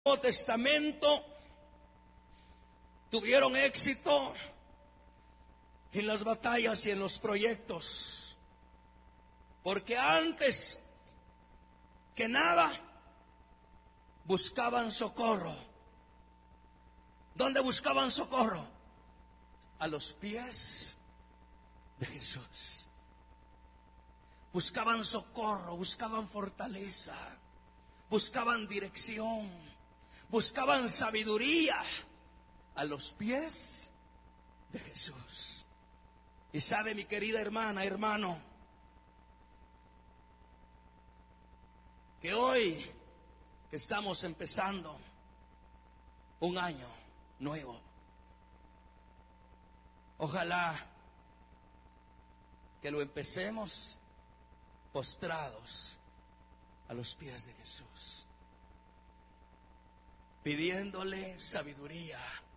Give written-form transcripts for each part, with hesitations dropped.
Nuevo Testamento tuvieron éxito en las batallas y en los proyectos, porque antes que nada buscaban socorro. ¿Dónde buscaban socorro? A los pies de Jesús. Buscaban socorro, buscaban fortaleza, buscaban dirección, buscaban sabiduría a los pies de Jesús. Y sabe, mi querida hermana, hermano, que hoy que estamos empezando un año nuevo, ojalá que lo empecemos postrados a los pies de Jesús, pidiéndole sabiduría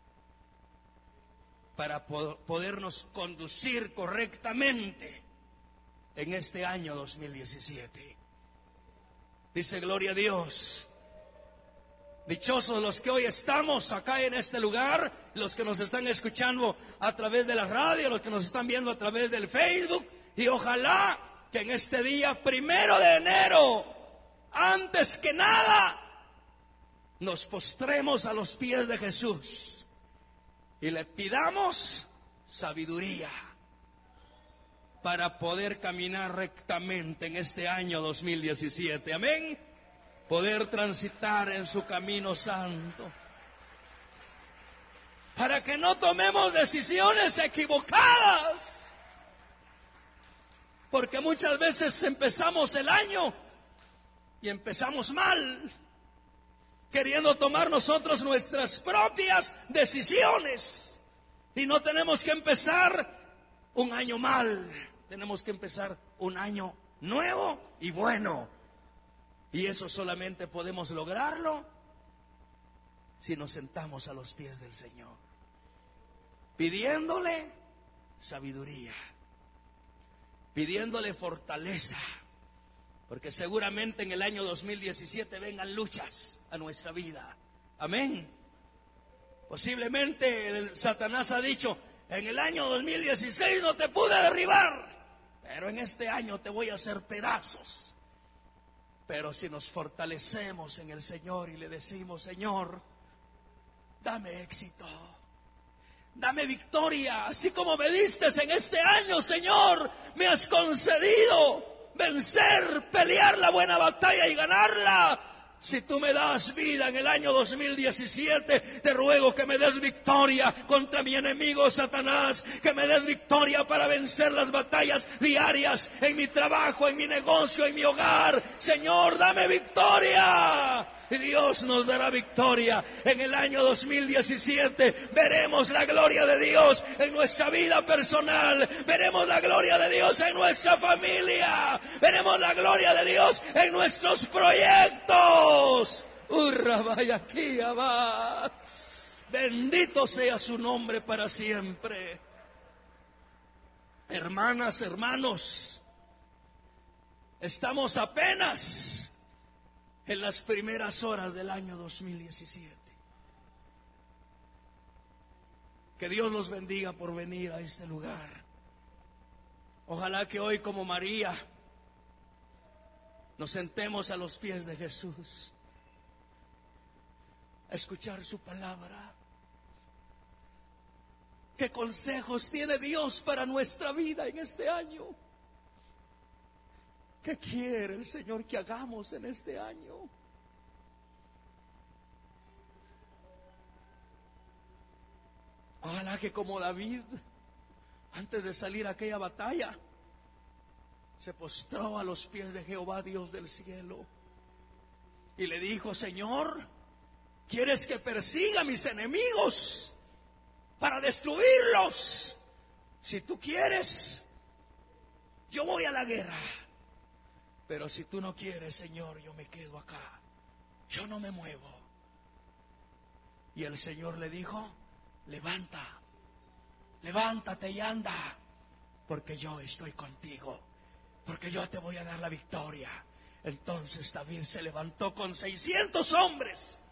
para podernos conducir correctamente en este año 2017. Dice: gloria a Dios. Dichosos los que hoy estamos acá en este lugar, los que nos están escuchando a través de la radio, los que nos están viendo a través del Facebook, y ojalá que en este día 1 de enero, antes que nada, nos postremos a los pies de Jesús y le pidamos sabiduría para poder caminar rectamente en este año 2017. Amén. Poder transitar en su camino santo, para que no tomemos decisiones equivocadas, porque muchas veces empezamos el año y empezamos mal, queriendo tomar nosotros nuestras propias decisiones, y no tenemos que empezar un año mal, tenemos que empezar un año nuevo y bueno. Y eso solamente podemos lograrlo si nos sentamos a los pies del Señor, pidiéndole sabiduría, pidiéndole fortaleza, porque seguramente en el año 2017 vengan luchas a nuestra vida. Amén. Posiblemente el Satanás ha dicho: en el año 2016 no te pude derribar, pero en este año te voy a hacer pedazos. Pero si nos fortalecemos en el Señor y le decimos: Señor, dame éxito, dame victoria, así como me diste en este año, Señor, me has concedido vencer, pelear la buena batalla y ganarla. Si tú me das vida en el año 2017, te ruego que me des victoria contra mi enemigo Satanás, que me des victoria para vencer las batallas diarias en mi trabajo, en mi negocio, en mi hogar. Señor, dame victoria. Y Dios nos dará victoria en el año 2017. Veremos la gloria de Dios en nuestra vida personal, veremos la gloria de Dios en nuestra familia, veremos la gloria de Dios en nuestros proyectos. Urra, vaya aquí, va. Bendito sea su nombre para siempre. Hermanas, hermanos, estamos apenas en las primeras horas del año 2017. Que Dios los bendiga por venir a este lugar. Ojalá que hoy, como María, nos sentemos a los pies de Jesús a escuchar su palabra. ¿Qué consejos tiene Dios para nuestra vida en este año? ¿Qué quiere el Señor que hagamos en este año? Ojalá que como David, antes de salir a aquella batalla, se postró a los pies de Jehová, Dios del cielo, y le dijo: Señor, ¿quieres que persiga a mis enemigos para destruirlos? Si tú quieres, yo voy a la guerra. Pero si tú no quieres, Señor, yo me quedo acá, yo no me muevo. Y el Señor le dijo: levántate y anda, porque yo estoy contigo, porque yo te voy a dar la victoria. Entonces David se levantó con 600 hombres